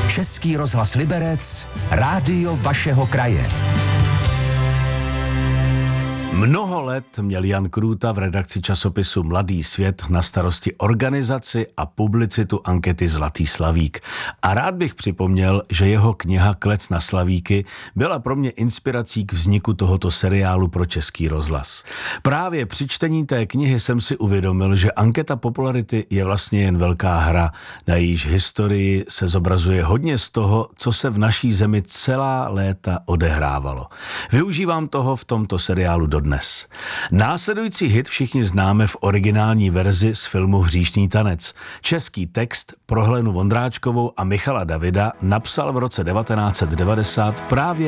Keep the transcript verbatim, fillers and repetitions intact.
Český rozhlas Liberec, rádio vašeho kraje. Mnoho let měl Jan Krůta v redakci časopisu Mladý svět na starosti organizaci a publicitu ankety Zlatý slavík. A rád bych připomněl, že jeho kniha Klec na slavíky byla pro mě inspirací k vzniku tohoto seriálu pro Český rozhlas. Právě při čtení té knihy jsem si uvědomil, že anketa popularity je vlastně jen velká hra, na jejíž historii se zobrazuje hodně z toho, co se v naší zemi celá léta odehrávalo. Využívám toho v tomto seriálu dodnes. Následující hit všichni známe v originální verzi z filmu Hříšný tanec. Český text pro Helenu Vondráčkovou a Michala Davida napsal v roce devatenáct set devadesát právě